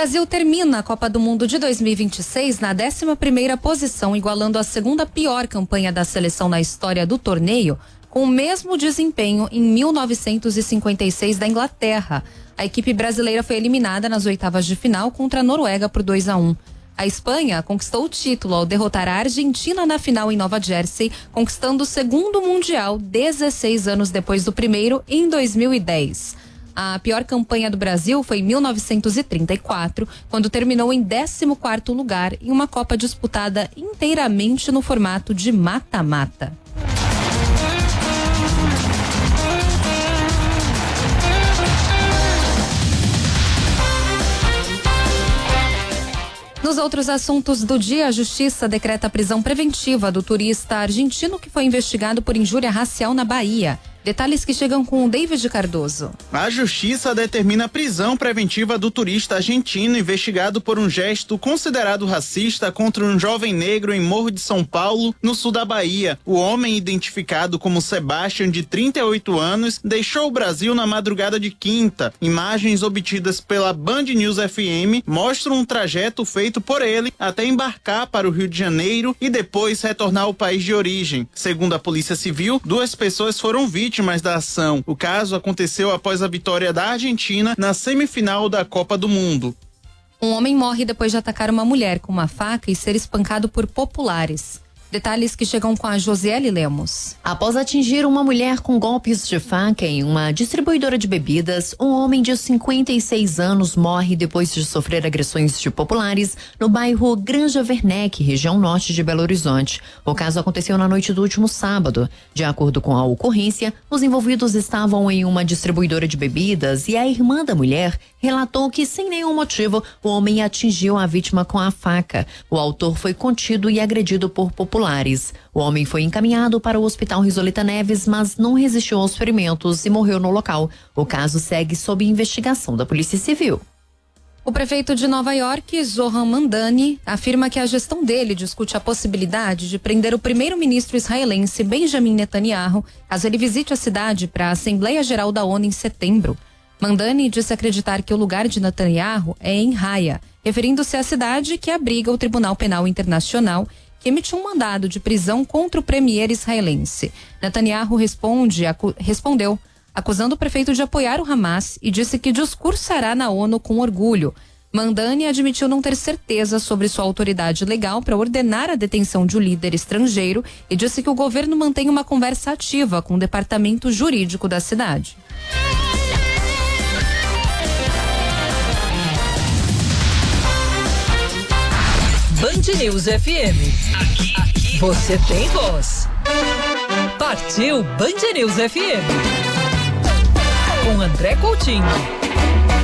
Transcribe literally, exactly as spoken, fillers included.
Brasil termina a Copa do Mundo de dois mil e vinte e seis na décima primeira posição, igualando a segunda pior campanha da seleção na história do torneio, com o mesmo desempenho em mil novecentos e cinquenta e seis da Inglaterra. A equipe brasileira foi eliminada nas oitavas de final contra a Noruega por dois a um. A Espanha conquistou o título ao derrotar a Argentina na final em Nova Jersey, conquistando o segundo Mundial dezesseis anos depois do primeiro, em dois mil e dez. A pior campanha do Brasil foi em mil novecentos e trinta e quatro, quando terminou em décimo quarto lugar em uma Copa disputada inteiramente no formato de mata-mata. Nos outros assuntos do dia, a Justiça decreta a prisão preventiva do turista argentino que foi investigado por injúria racial na Bahia. Detalhes que chegam com o David Cardoso. A Justiça determina a prisão preventiva do turista argentino investigado por um gesto considerado racista contra um jovem negro em Morro de São Paulo, no sul da Bahia. O homem, identificado como Sebastian, de trinta e oito anos, deixou o Brasil na madrugada de quinta. Imagens obtidas pela Band News F M mostram um trajeto feito por ele até embarcar para o Rio de Janeiro e depois retornar ao país de origem. Segundo a Polícia Civil, duas pessoas foram vítimas vítimas da ação. O caso aconteceu após a vitória da Argentina na semifinal da Copa do Mundo. Um homem morre depois de atacar uma mulher com uma faca e ser espancado por populares. Detalhes que chegam com a Josiele Lemos. Após atingir uma mulher com golpes de faca em uma distribuidora de bebidas, um homem de cinquenta e seis anos morre depois de sofrer agressões de populares no bairro Granja Werneck, região norte de Belo Horizonte. O caso aconteceu na noite do último sábado. De acordo com a ocorrência, os envolvidos estavam em uma distribuidora de bebidas e a irmã da mulher relatou que, sem nenhum motivo, o homem atingiu a vítima com a faca. O autor foi contido e agredido por populares. O homem foi encaminhado para o Hospital Risoleta Neves, mas não resistiu aos ferimentos e morreu no local. O caso segue sob investigação da Polícia Civil. O prefeito de Nova York, Zohran Mamdani, afirma que a gestão dele discute a possibilidade de prender o primeiro-ministro israelense Benjamin Netanyahu, caso ele visite a cidade para a Assembleia Geral da ONU em setembro. Mamdani disse acreditar que o lugar de Netanyahu é em Haia, referindo-se à cidade que abriga o Tribunal Penal Internacional, que emitiu um mandado de prisão contra o premier israelense. Netanyahu responde, acu, respondeu, acusando o prefeito de apoiar o Hamas e disse que discursará na ONU com orgulho. Mamdani admitiu não ter certeza sobre sua autoridade legal para ordenar a detenção de um líder estrangeiro e disse que o governo mantém uma conversa ativa com o departamento jurídico da cidade. Band News F M. Aqui, aqui, você tem voz. Partiu Band News F M. Com André Coutinho.